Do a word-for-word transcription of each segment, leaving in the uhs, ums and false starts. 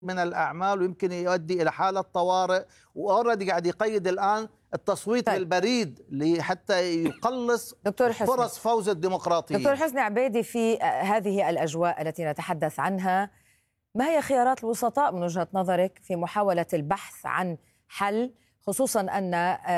من الأعمال ويمكن يؤدي إلى حالة طوارئ، وأوريدي قاعد يقيد الآن التصويت طيب. بالبريد حتى يقلص فرص فوز الديمقراطية. دكتور حسني عبيدي، في هذه الأجواء التي نتحدث عنها، ما هي خيارات الوسطاء من وجهة نظرك في محاولة البحث عن حل، خصوصا أن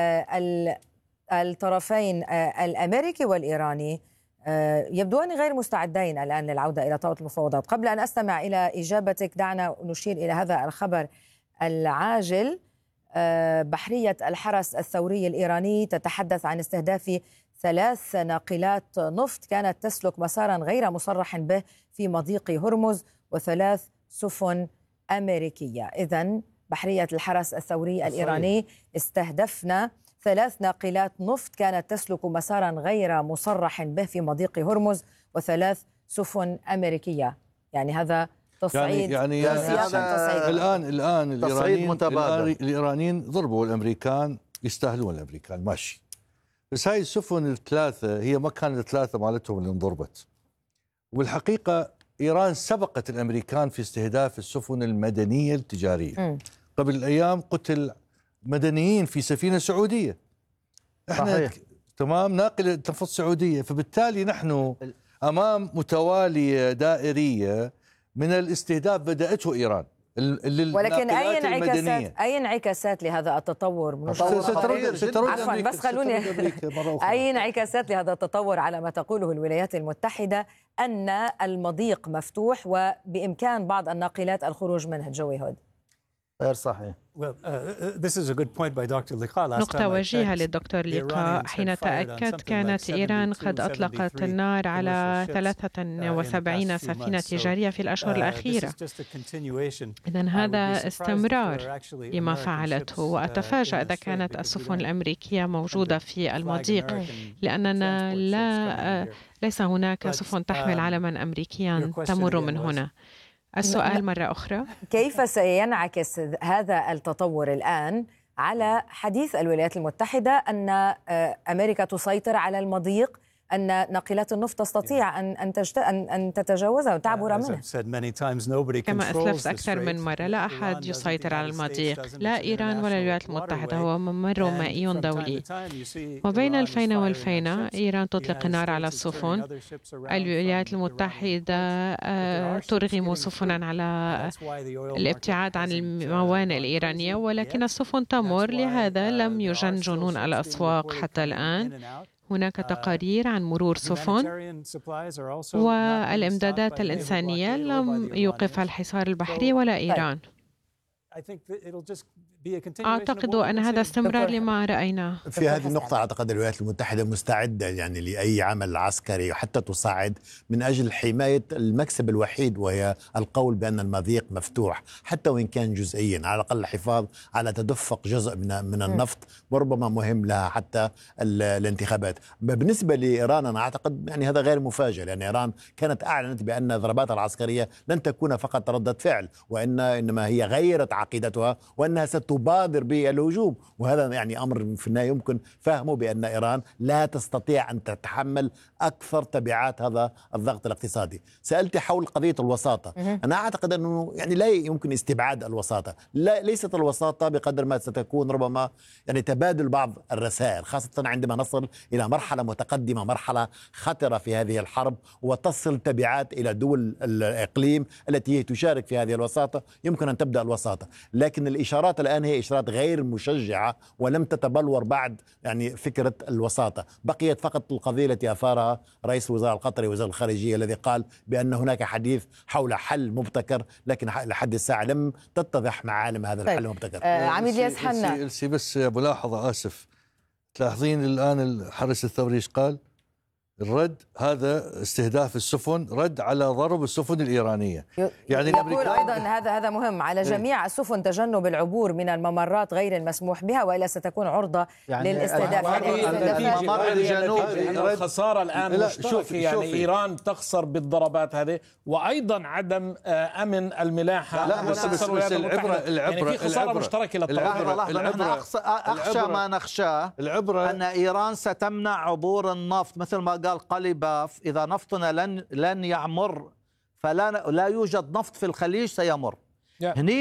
الطرفين الأمريكي والإيراني يبدوان غير مستعدين الآن للعودة إلى طاولة المفاوضات؟ قبل أن أستمع إلى إجابتك دعنا نشير إلى هذا الخبر العاجل. بحرية الحرس الثوري الإيراني تتحدث عن استهداف ثلاث ناقلات نفط كانت تسلك مسارا غير مصرح به في مضيق هرمز وثلاث سفن أمريكية. إذن بحرية الحرس الثوري الإيراني استهدفنا ثلاث ناقلات نفط كانت تسلك مسارا غير مصرح به في مضيق هرمز وثلاث سفن أمريكية. يعني هذا تصعيد يعني, يعني, يعني تصعيد. الآن الآن الإيرانيين, الإيرانيين ضربوا الأمريكان، يستاهلون الأمريكان ماشي، بس هاي السفن الثلاثة هي ما كانت الثلاثة مالتهم اللي انضربت. والحقيقة إيران سبقت الأمريكان في استهداف السفن المدنية التجارية. م. قبل أيام قتل مدنيين في سفينة سعودية، احنا صحيح. تمام ناقلة نفط سعودية، فبالتالي نحن أمام متوالية دائرية من الاستهداف بدأته إيران. ولكن أي انعكاسات أي انعكاسات لهذا التطور؟ عفوا بس خلوني أي انعكاسات لهذا التطور على ما تقوله الولايات المتحدة أن المضيق مفتوح وبإمكان بعض الناقلات الخروج منه؟ جوي هود. غير صحيح. نقطة وجيهة للدكتور لقاء. حين تأكد كانت إيران قد أطلقت النار على ثلاثة وسبعين سفينة تجارية في الأشهر الأخيرة. إذن هذا استمرار لما فعلته، وأتفاجأ إذا كانت السفن الأمريكية موجودة في المضيق، لأننا لا ليس هناك سفن تحمل علما أمريكيا تمر من هنا. السؤال مرة أخرى، كيف سينعكس هذا التطور الآن على حديث الولايات المتحدة أن أمريكا تسيطر على المضيق، أن ناقلات النفط تستطيع أن أن, تجت... أن أن تتجاوزها وتعبر منه؟ كما أسلفت أكثر من مرة، لا أحد يسيطر على المضيق، لا إيران ولا الولايات المتحدة، هو ممر مائي دولي. وبين الفينة والفينة إيران تطلق النار على السفن، الولايات المتحدة ترغم سفنا على الابتعاد عن الموانئ الإيرانية، ولكن السفن تمر، لهذا لم يجن جنون الأسواق حتى الآن. هناك تقارير عن مرور سفن، والإمدادات الإنسانية لم يوقفها الحصار البحري ولا إيران. أعتقد أن هذا استمرار لما رأيناه. في هذه النقطة أعتقد الولايات المتحدة مستعدة يعني لأي عمل عسكري، وحتى تصعد من أجل حماية المكسب الوحيد، وهي القول بأن المضيق مفتوح حتى وإن كان جزئيا، على الأقل الحفاظ على تدفق جزء من من النفط، وربما مهم لها حتى الانتخابات. بالنسبة لإيران أنا أعتقد يعني هذا غير مفاجئ، لأن إيران كانت أعلنت بأن ضرباتها العسكرية لن تكون فقط ردة فعل، وإن إنما هي غيرت عقيدتها وأنها ستبادر بالهجوم، وهذا يعني أمر في النهاية يمكن فهمه بأن إيران لا تستطيع أن تتحمل أكثر تبعات هذا الضغط الاقتصادي. سألت حول قضية الوساطة، أنا أعتقد أنه يعني لا يمكن استبعاد الوساطة، لا ليست الوساطة بقدر ما ستكون ربما يعني تبادل بعض الرسائل، خاصة عندما نصل إلى مرحلة متقدمة، مرحلة خطرة في هذه الحرب، وتصل تبعات إلى دول الإقليم التي هي تشارك في هذه الوساطة، يمكن أن تبدأ الوساطة. لكن الإشارات الآن هي إشارات غير مشجعة، ولم تتبلور بعد يعني فكرة الوساطة. بقيت فقط القضية التي أثارها رئيس الوزراء القطري وزير الخارجية، الذي قال بأن هناك حديث حول حل مبتكر، لكن لحد الساعة لم تتضح معالم هذا الحل المبتكر. آه عميد الياس حنا، بس ملاحظة آسف، تلاحظين الآن الحرس الثوري ايش قال؟ الرد هذا استهداف السفن رد على ضرب السفن الإيرانية. يعني يقول أيضا هذا هذا مهم على جميع السفن تجنب العبور من الممرات غير المسموح بها، وإلا ستكون عرضة يعني للاستهداف. يعني الخسارة الآن مشتركة، يعني إيران تخسر بالضربات هذه، وأيضا عدم أمن الملاحة. لا بس, بس, بس العبرة العبرة يعني في خسارة مشتركة للطرفين. أخشى ما نخشاه أن إيران ستمنع عبور النفط، مثل ما قال قليباف، إذا نفطنا لن لن يعمر، فلا لا يوجد نفط في الخليج سيمر.